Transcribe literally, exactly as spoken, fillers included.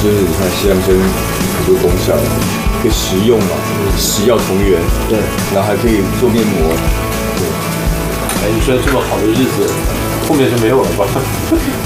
就是你看西洋参很多功效，可以食用嘛，食药同源， 对， 然后还可以做面膜，对。 哎，你说这么好的日子，后面就没有了吧？